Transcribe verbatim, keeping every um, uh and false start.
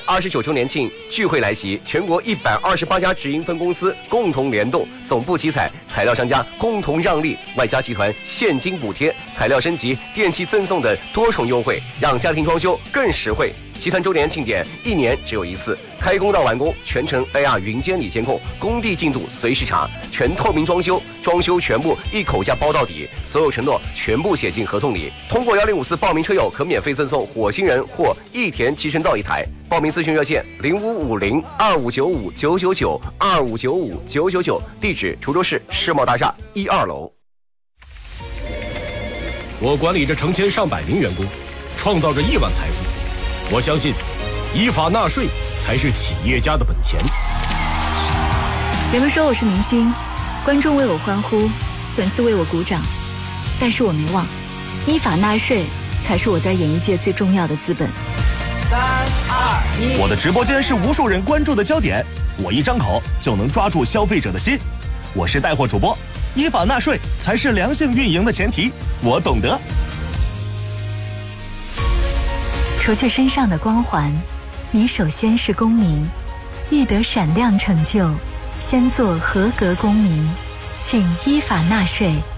二十九周年庆聚会来袭，全国一百二十八家直营分公司共同联动，总部集采，材料商家共同让利，外加集团现金补贴、材料升级、电器赠送等多重优惠，让家庭装修更实惠。集团周年庆典一年只有一次，开工到完工全程 A R 云监理监控，工地进度随时查，全透明装修，装修全部一口价包到底，所有承诺全部写进合同里。通过幺零五四报名车友可免费赠送火星人或益田集成灶一台。报名咨询热线零五五零二五九五九九九二五九五九九九，地址滁州市世贸大厦一二楼。 我管理着成千上百名员工，创造着亿万财富。我相信，依法纳税才是企业家的本钱。 人们说我是明星，观众为我欢呼，粉丝为我鼓掌，但是我没忘，依法纳税才是我在演艺界最重要的资本。 三二一， 我的直播间是无数人关注的焦点，我一张口就能抓住消费者的心。我是带货主播，依法纳税才是良性运营的前提，我懂得。 除去身上的光环，你首先是公民，欲得闪亮成就，先做合格公民，请依法纳税。